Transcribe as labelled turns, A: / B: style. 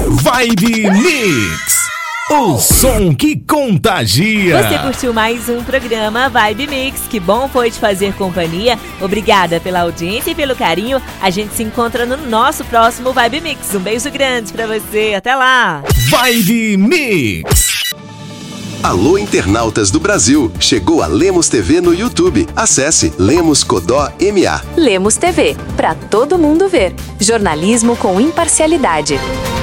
A: Vibe Mix, o som que contagia.
B: Você curtiu mais um programa Vibe Mix? Que bom foi te fazer companhia. Obrigada pela audiência e pelo carinho. A gente se encontra no nosso próximo Vibe Mix. Um beijo grande pra você. Até lá.
A: Vibe Mix.
C: Alô, internautas do Brasil! Chegou a Lemos TV no YouTube. Acesse Lemos Codó MA.
D: Lemos TV, pra todo mundo ver. Jornalismo com imparcialidade.